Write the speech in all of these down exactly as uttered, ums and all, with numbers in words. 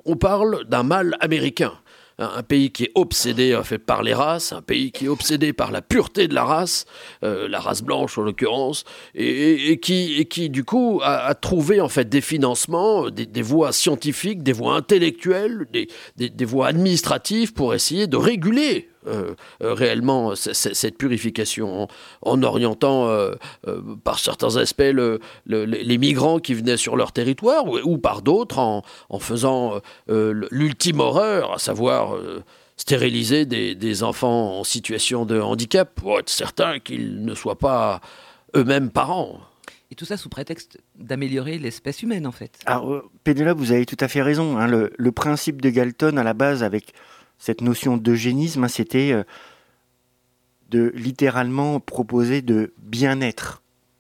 on parle d'un mal américain. Un pays qui est obsédé en fait, par les races, un pays qui est obsédé par la pureté de la race, euh, la race blanche en l'occurrence, et, et, qui, et qui du coup a, a trouvé en fait des financements, des, des voies scientifiques, des voies intellectuelles, des, des, des voies administratives pour essayer de réguler Euh, euh, réellement c- c- cette purification en, en orientant euh, euh, par certains aspects le, le, les migrants qui venaient sur leur territoire ou, ou par d'autres en, en faisant euh, l'ultime horreur, à savoir euh, stériliser des, des enfants en situation de handicap pour être certain qu'ils ne soient pas eux-mêmes parents. Et tout ça sous prétexte d'améliorer l'espèce humaine en fait. Alors, euh, Pénélope, vous avez tout à fait raison. Hein, le, le principe de Galton à la base avec cette notion d'eugénisme, hein, c'était euh, de littéralement proposer de bien-être,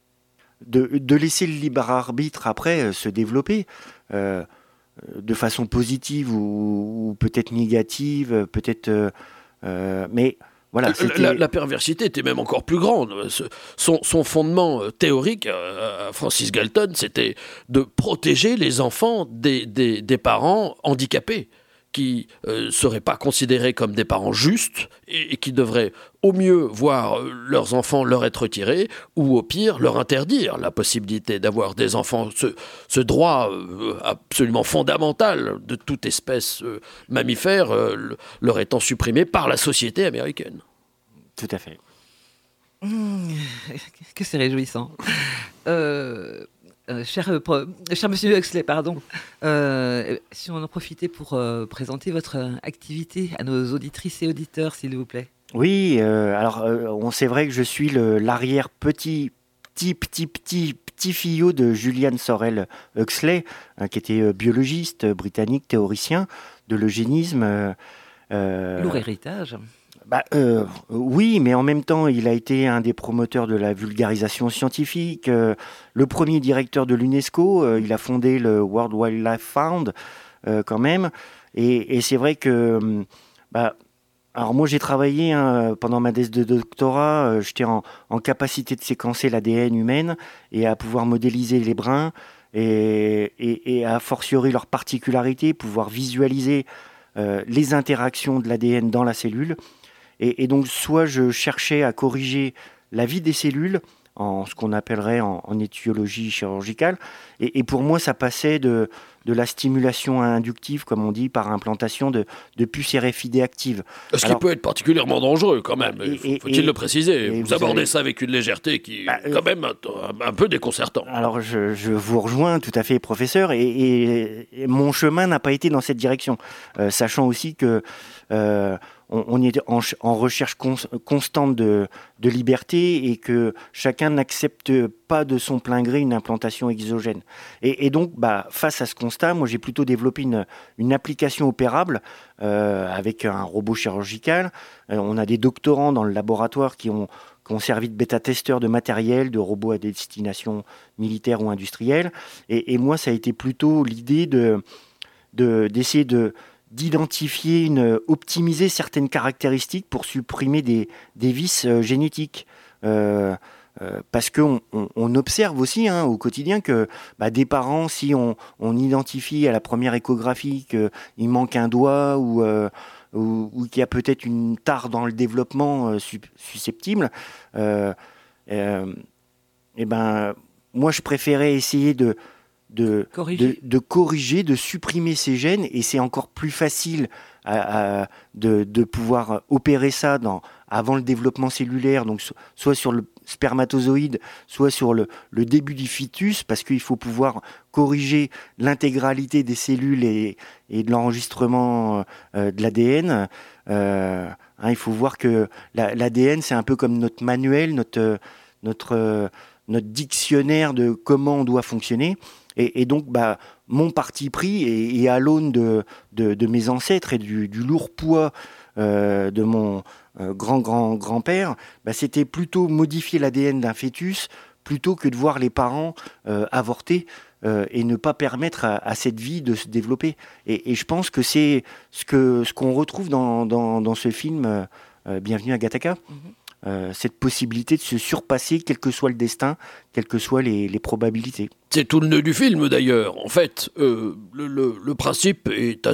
de, de laisser le libre arbitre après euh, se développer euh, de façon positive ou, ou peut-être négative, peut-être, euh, euh, mais voilà. La, la, la perversité était même encore plus grande. Son, son fondement théorique, euh, Francis Galton, c'était de protéger les enfants des, des, des parents handicapés, qui ne euh, seraient pas considérés comme des parents justes et, et qui devraient au mieux voir leurs enfants leur être retirés ou au pire leur interdire la possibilité d'avoir des enfants. Ce, ce droit euh, absolument fondamental de toute espèce euh, mammifère euh, leur étant supprimé par la société américaine. Tout à fait. Mmh, que c'est réjouissant. Euh... Euh, cher, euh, pro, cher monsieur Huxley, pardon, euh, si on en profitait pour euh, présenter votre activité à nos auditrices et auditeurs, s'il vous plaît. Oui, euh, alors euh, on c'est vrai que je suis le, l'arrière petit, petit, petit, petit, petit fillot de Julian Sorel Huxley, hein, qui était euh, biologiste euh, britannique, théoricien de l'eugénisme. Euh, euh, Lourd héritage. Bah, euh, oui, mais en même temps, il a été un des promoteurs de la vulgarisation scientifique, euh, le premier directeur de l'UNESCO, euh, il a fondé le World Wildlife Fund euh, quand même, et, et c'est vrai que, bah, alors moi j'ai travaillé hein, pendant ma thèse de doctorat, euh, j'étais en, en capacité de séquencer l'A D N humaine et à pouvoir modéliser les brins et, et, et à fortiori leurs particularités, pouvoir visualiser euh, les interactions de l'A D N dans la cellule. Et, et donc, soit je cherchais à corriger la vie des cellules, en ce qu'on appellerait en, en étiologie chirurgicale, et, et pour moi, ça passait de, de la stimulation inductive, comme on dit, par implantation de, de puces R F I D actives. Ce Alors, qui peut être particulièrement dangereux, quand même, et, faut, faut-il et, le préciser. Vous, vous abordez avez... ça avec une légèreté qui bah, est quand même un, un peu déconcertant. Alors, je, je vous rejoins tout à fait, professeur, et, et, et mon chemin n'a pas été dans cette direction, euh, sachant aussi que... Euh, On, on est en, en recherche con, constante de, de liberté et que chacun n'accepte pas de son plein gré une implantation exogène. Et, et donc, bah, face à ce constat, moi j'ai plutôt développé une, une application opérable euh, avec un robot chirurgical. Euh, on a des doctorants dans le laboratoire qui ont, qui ont servi de bêta-testeurs de matériel, de robots à destination militaire ou industrielle. Et, et moi, ça a été plutôt l'idée de, de, d'essayer de d'identifier, une, optimiser certaines caractéristiques pour supprimer des, des vices euh, génétiques. Euh, euh, parce qu'on on, on observe aussi hein, au quotidien que bah, des parents, si on, on identifie à la première échographie qu'il manque un doigt ou, euh, ou, ou qu'il y a peut-être une tare dans le développement euh, su- susceptible, euh, euh, et ben, moi je préférais essayer de De corriger. De, de corriger, de supprimer ces gènes, et c'est encore plus facile à, à, de, de pouvoir opérer ça dans, avant le développement cellulaire, donc so, soit sur le spermatozoïde, soit sur le, le début du fœtus, parce qu'il faut pouvoir corriger l'intégralité des cellules et, et de l'enregistrement euh, de l'A D N. Euh, hein, il faut voir que la, l'A D N, c'est un peu comme notre manuel, notre, notre, notre dictionnaire de comment on doit fonctionner. Et, et donc, bah, mon parti pris, et, et à l'aune de, de, de mes ancêtres et du, du lourd poids euh, de mon euh, grand-grand-grand-père, bah, c'était plutôt modifier l'A D N d'un fœtus plutôt que de voir les parents euh, avorter euh, et ne pas permettre à, à cette vie de se développer. Et, et je pense que c'est ce, que, ce qu'on retrouve dans, dans, dans ce film euh, Bienvenue à Gattaca. Mm-hmm. Euh, cette possibilité de se surpasser, quel que soit le destin, quelles que soient les, les probabilités. C'est tout le nœud du film, d'ailleurs. En fait, euh, le, le, le principe est